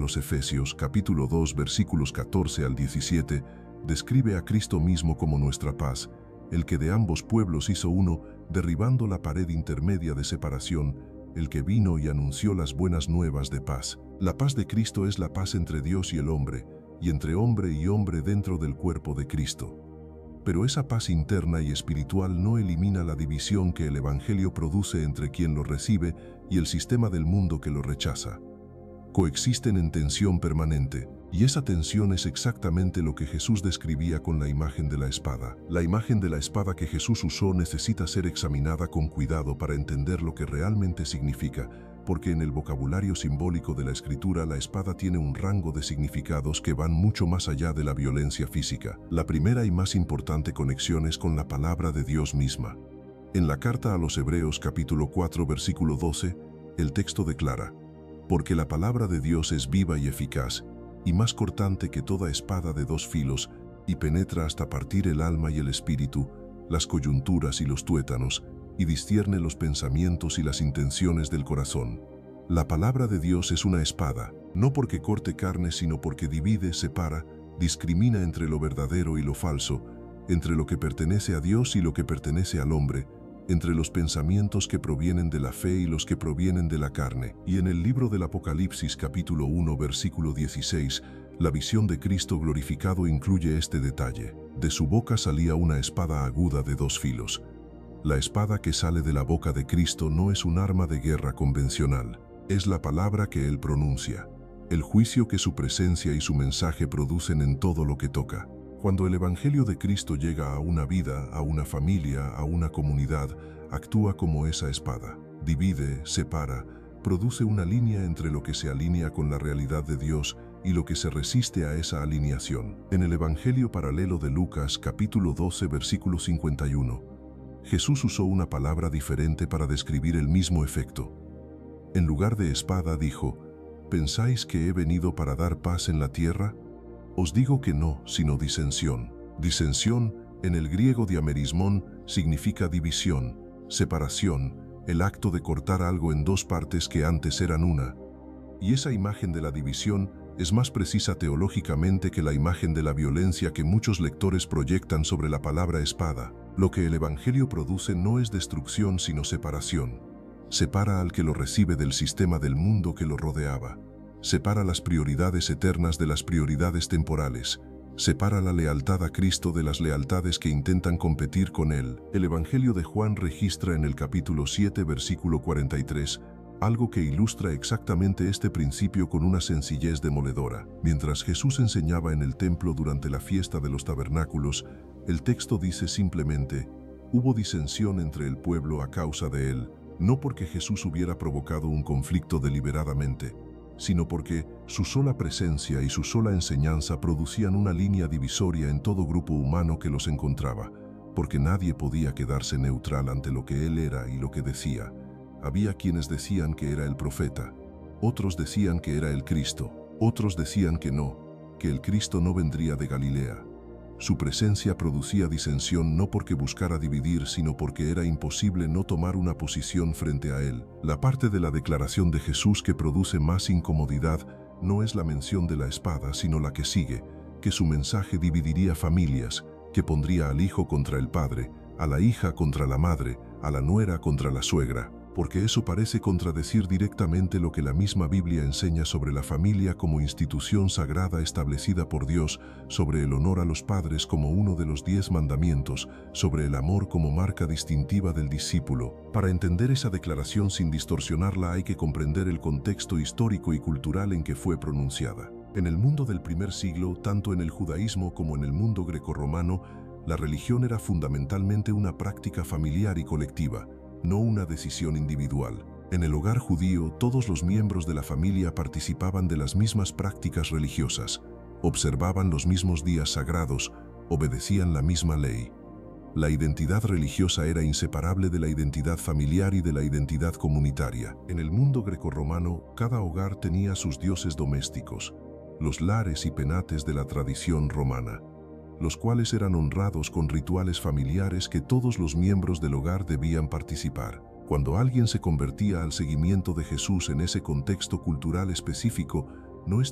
los Efesios, capítulo 2, versículos 14 al 17, describe a Cristo mismo como nuestra paz, el que de ambos pueblos hizo uno, derribando la pared intermedia de separación, el que vino y anunció las buenas nuevas de paz. La paz de Cristo es la paz entre Dios y el hombre, y entre hombre y hombre dentro del cuerpo de Cristo. Pero esa paz interna y espiritual no elimina la división que el Evangelio produce entre quien lo recibe y el sistema del mundo que lo rechaza. Coexisten en tensión permanente, y esa tensión es exactamente lo que Jesús describía con la imagen de la espada. La imagen de la espada que Jesús usó necesita ser examinada con cuidado para entender lo que realmente significa, porque en el vocabulario simbólico de la Escritura la espada tiene un rango de significados que van mucho más allá de la violencia física. La primera y más importante conexión es con la palabra de Dios misma. En la carta a los Hebreos capítulo 4 versículo 12, el texto declara: «Porque la palabra de Dios es viva y eficaz, y más cortante que toda espada de dos filos, y penetra hasta partir el alma y el espíritu, las coyunturas y los tuétanos, y discierne los pensamientos y las intenciones del corazón». La palabra de Dios es una espada, no porque corte carne, sino porque divide, separa, discrimina entre lo verdadero y lo falso, entre lo que pertenece a Dios y lo que pertenece al hombre, entre los pensamientos que provienen de la fe y los que provienen de la carne. Y en el libro del Apocalipsis capítulo 1 versículo 16, la visión de Cristo glorificado incluye este detalle: de su boca salía una espada aguda de dos filos. La espada que sale de la boca de Cristo no es un arma de guerra convencional, es la palabra que Él pronuncia, el juicio que su presencia y su mensaje producen en todo lo que toca. Cuando el Evangelio de Cristo llega a una vida, a una familia, a una comunidad, actúa como esa espada. Divide, separa, produce una línea entre lo que se alinea con la realidad de Dios y lo que se resiste a esa alineación. En el Evangelio paralelo de Lucas, capítulo 12, versículo 51, Jesús usó una palabra diferente para describir el mismo efecto. En lugar de espada dijo: ¿pensáis que he venido para dar paz en la tierra? Os digo que no, sino disensión. Disensión, en el griego diamerismón, significa división, separación, el acto de cortar algo en dos partes que antes eran una. Y esa imagen de la división es más precisa teológicamente que la imagen de la violencia que muchos lectores proyectan sobre la palabra espada. Lo que el Evangelio produce no es destrucción, sino separación. Separa al que lo recibe del sistema del mundo que lo rodeaba. Separa las prioridades eternas de las prioridades temporales. Separa la lealtad a Cristo de las lealtades que intentan competir con Él. El Evangelio de Juan registra en el capítulo 7, versículo 43, algo que ilustra exactamente este principio con una sencillez demoledora. Mientras Jesús enseñaba en el templo durante la fiesta de los tabernáculos, el texto dice simplemente: «Hubo disensión entre el pueblo a causa de él», no porque Jesús hubiera provocado un conflicto deliberadamente, sino porque su sola presencia y su sola enseñanza producían una línea divisoria en todo grupo humano que los encontraba, porque nadie podía quedarse neutral ante lo que él era y lo que decía. Había quienes decían que era el profeta, otros decían que era el Cristo, otros decían que no, que el Cristo no vendría de Galilea. Su presencia producía disensión no porque buscara dividir, sino porque era imposible no tomar una posición frente a él. La parte de la declaración de Jesús que produce más incomodidad no es la mención de la espada, sino la que sigue, que su mensaje dividiría familias, que pondría al hijo contra el padre, a la hija contra la madre, a la nuera contra la suegra, porque eso parece contradecir directamente lo que la misma Biblia enseña sobre la familia como institución sagrada establecida por Dios, sobre el honor a los padres como uno de los 10 mandamientos, sobre el amor como marca distintiva del discípulo. Para entender esa declaración sin distorsionarla hay que comprender el contexto histórico y cultural en que fue pronunciada. En el mundo del primer siglo, tanto en el judaísmo como en el mundo grecorromano, la religión era fundamentalmente una práctica familiar y colectiva, no una decisión individual. En el hogar judío, todos los miembros de la familia participaban de las mismas prácticas religiosas, observaban los mismos días sagrados, obedecían la misma ley. La identidad religiosa era inseparable de la identidad familiar y de la identidad comunitaria. En el mundo grecorromano, cada hogar tenía sus dioses domésticos, los lares y penates de la tradición romana, los cuales eran honrados con rituales familiares que todos los miembros del hogar debían participar. Cuando alguien se convertía al seguimiento de Jesús en ese contexto cultural específico, no